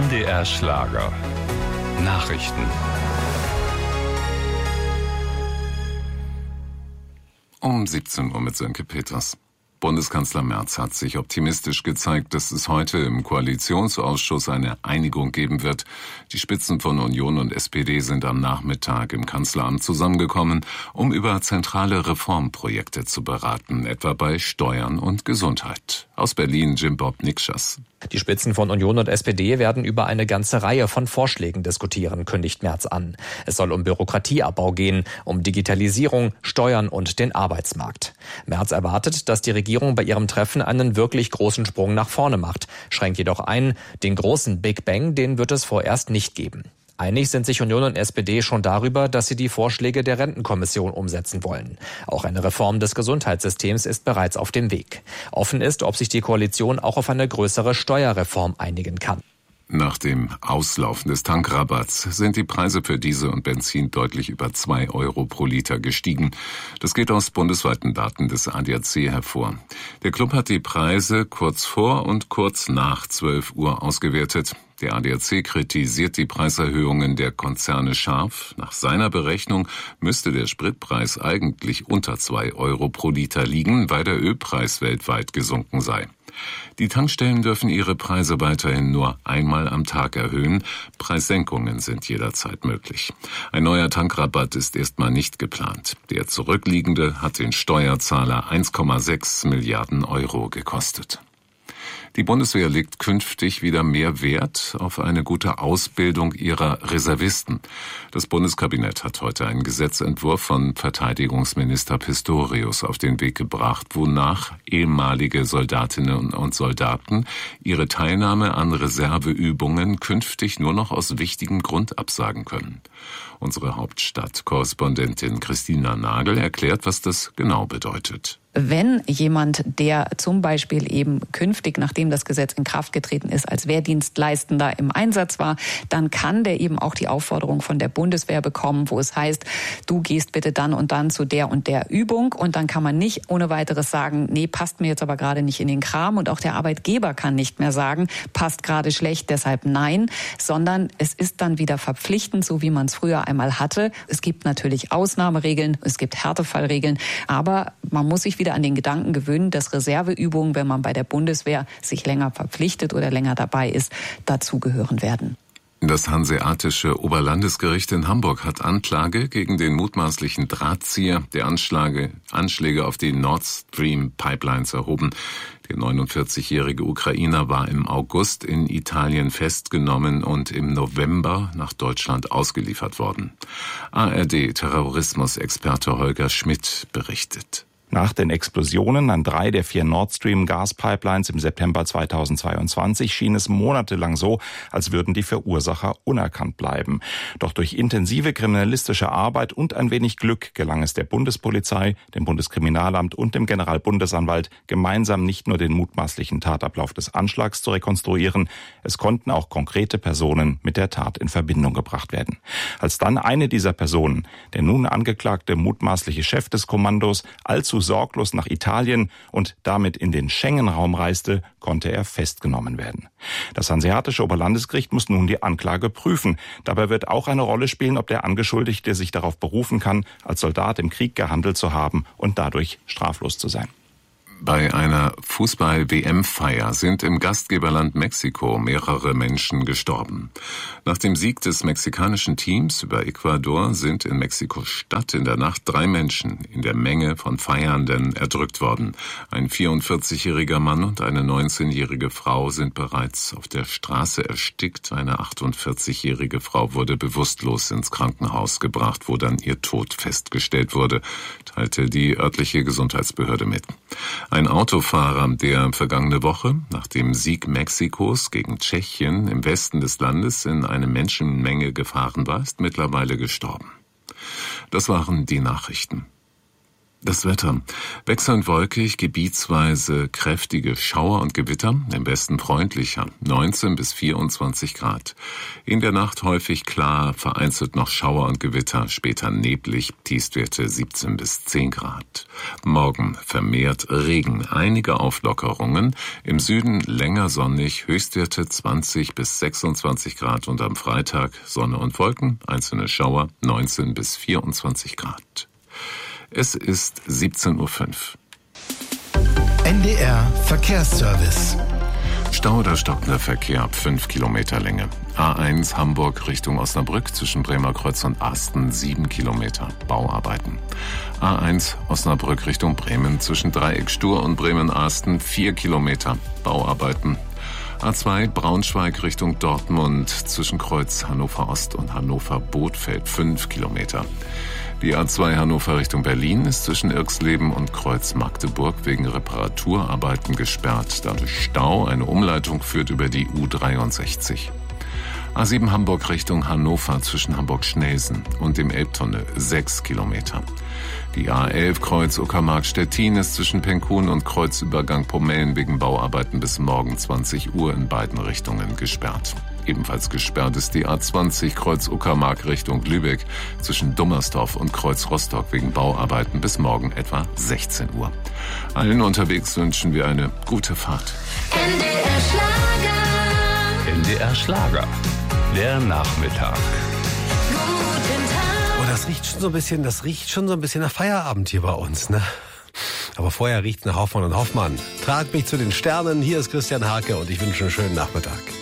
NDR Schlager. Nachrichten. Um 17 Uhr mit Sönke Peters. Bundeskanzler Merz hat sich optimistisch gezeigt, dass es heute im Koalitionsausschuss eine Einigung geben wird. Die Spitzen von Union und SPD sind am Nachmittag im Kanzleramt zusammengekommen, um über zentrale Reformprojekte zu beraten, etwa bei Steuern und Gesundheit. Aus Berlin Jim-Bob Nikschas. Die Spitzen von Union und SPD werden über eine ganze Reihe von Vorschlägen diskutieren, kündigt Merz an. Es soll um Bürokratieabbau gehen, um Digitalisierung, Steuern und den Arbeitsmarkt. Merz erwartet, dass die Regierung bei ihrem Treffen einen wirklich großen Sprung nach vorne macht, schränkt jedoch ein, den großen Big Bang, den wird es vorerst nicht geben. Einig sind sich Union und SPD schon darüber, dass sie die Vorschläge der Rentenkommission umsetzen wollen. Auch eine Reform des Gesundheitssystems ist bereits auf dem Weg. Offen ist, ob sich die Koalition auch auf eine größere Steuerreform einigen kann. Nach dem Auslaufen des Tankrabatts sind die Preise für Diesel und Benzin deutlich über 2 Euro pro Liter gestiegen. Das geht aus bundesweiten Daten des ADAC hervor. Der Club hat die Preise kurz vor und kurz nach 12 Uhr ausgewertet. Der ADAC kritisiert die Preiserhöhungen der Konzerne scharf. Nach seiner Berechnung müsste der Spritpreis eigentlich unter 2 Euro pro Liter liegen, weil der Ölpreis weltweit gesunken sei. Die Tankstellen dürfen ihre Preise weiterhin nur einmal am Tag erhöhen. Preissenkungen sind jederzeit möglich. Ein neuer Tankrabatt ist erstmal nicht geplant. Der zurückliegende hat den Steuerzahler 1,6 Milliarden Euro gekostet. Die Bundeswehr legt künftig wieder mehr Wert auf eine gute Ausbildung ihrer Reservisten. Das Bundeskabinett hat heute einen Gesetzentwurf von Verteidigungsminister Pistorius auf den Weg gebracht, wonach ehemalige Soldatinnen und Soldaten ihre Teilnahme an Reserveübungen künftig nur noch aus wichtigem Grund absagen können. Unsere Hauptstadtkorrespondentin Christina Nagel erklärt, was das genau bedeutet. Wenn jemand, der zum Beispiel eben künftig, nachdem das Gesetz in Kraft getreten ist, als Wehrdienstleistender im Einsatz war, dann kann der eben auch die Aufforderung von der Bundeswehr bekommen, wo es heißt, du gehst bitte dann und dann zu der und der Übung. Und dann kann man nicht ohne weiteres sagen, nee, passt mir jetzt aber gerade nicht in den Kram. Und auch der Arbeitgeber kann nicht mehr sagen, passt gerade schlecht, deshalb nein, sondern es ist dann wieder verpflichtend, so wie man es früher einmal hatte. Es gibt natürlich Ausnahmeregeln, es gibt Härtefallregeln, aber man muss sich wieder an den Gedanken gewöhnen, dass Reserveübungen, wenn man bei der Bundeswehr sich länger verpflichtet oder länger dabei ist, dazugehören werden. Das Hanseatische Oberlandesgericht in Hamburg hat Anklage gegen den mutmaßlichen Drahtzieher der Anschläge auf die Nord Stream Pipelines erhoben. Der 49-jährige Ukrainer war im August in Italien festgenommen und im November nach Deutschland ausgeliefert worden. ARD-Terrorismusexperte Holger Schmidt berichtet. Nach den Explosionen an 3 der 4 Nord Stream Gaspipelines im September 2022 schien es monatelang so, als würden die Verursacher unerkannt bleiben. Doch durch intensive kriminalistische Arbeit und ein wenig Glück gelang es der Bundespolizei, dem Bundeskriminalamt und dem Generalbundesanwalt, gemeinsam nicht nur den mutmaßlichen Tatablauf des Anschlags zu rekonstruieren, es konnten auch konkrete Personen mit der Tat in Verbindung gebracht werden. Als dann eine dieser Personen, der nun angeklagte mutmaßliche Chef des Kommandos, allzu sorglos nach Italien und damit in den Schengen-Raum reiste, konnte er festgenommen werden. Das Hanseatische Oberlandesgericht muss nun die Anklage prüfen. Dabei wird auch eine Rolle spielen, ob der Angeschuldigte sich darauf berufen kann, als Soldat im Krieg gehandelt zu haben und dadurch straflos zu sein. Bei einer Fußball-WM-Feier sind im Gastgeberland Mexiko mehrere Menschen gestorben. Nach dem Sieg des mexikanischen Teams über Ecuador sind in Mexiko-Stadt in der Nacht 3 Menschen in der Menge von Feiernden erdrückt worden. Ein 44-jähriger Mann und eine 19-jährige Frau sind bereits auf der Straße erstickt. Eine 48-jährige Frau wurde bewusstlos ins Krankenhaus gebracht, wo dann ihr Tod festgestellt wurde, teilte die örtliche Gesundheitsbehörde mit. Ein Autofahrer, der vergangene Woche nach dem Sieg Mexikos gegen Tschechien im Westen des Landes in eine Menschenmenge gefahren war, ist mittlerweile gestorben. Das waren die Nachrichten. Das Wetter. Wechselnd wolkig, gebietsweise kräftige Schauer und Gewitter, im Westen freundlicher, 19 bis 24 Grad. In der Nacht häufig klar, vereinzelt noch Schauer und Gewitter, später neblig, Tiefstwerte 17 bis 10 Grad. Morgen vermehrt Regen, einige Auflockerungen, im Süden länger sonnig, Höchstwerte 20 bis 26 Grad und am Freitag Sonne und Wolken, einzelne Schauer, 19 bis 24 Grad. Es ist 17:05 Uhr. NDR Verkehrsservice. Stau oder stockender Verkehr ab 5 Kilometer Länge. A1 Hamburg Richtung Osnabrück zwischen Bremerkreuz und Asten 7 Kilometer. Bauarbeiten. A1 Osnabrück Richtung Bremen zwischen Dreieck Stur und Bremen-Asten 4 Kilometer. Bauarbeiten. A2 Braunschweig Richtung Dortmund zwischen Kreuz Hannover Ost und Hannover Bothfeld 5 Kilometer. Die A2 Hannover Richtung Berlin ist zwischen Irxleben und Kreuz Magdeburg wegen Reparaturarbeiten gesperrt. Dadurch Stau. Eine Umleitung führt über die U63. A7 Hamburg Richtung Hannover zwischen Hamburg-Schnelsen und dem Elbtunnel 6 Kilometer. Die A11 Kreuz Uckermark-Stettin ist zwischen Penkun und Kreuzübergang Pomellen wegen Bauarbeiten bis morgen 20 Uhr in beiden Richtungen gesperrt. Ebenfalls gesperrt ist die A20 Kreuz Uckermark Richtung Lübeck zwischen Dummersdorf und Kreuz Rostock wegen Bauarbeiten bis morgen etwa 16 Uhr. Allen unterwegs wünschen wir eine gute Fahrt. NDR Schlager. NDR Schlager. Der Nachmittag. Guten Tag. Oh, das riecht schon so ein bisschen nach Feierabend hier bei uns, ne? Aber vorher riecht nach Hoffmann und Hoffmann. Trag mich zu den Sternen. Hier ist Christian Hake und ich wünsche einen schönen Nachmittag.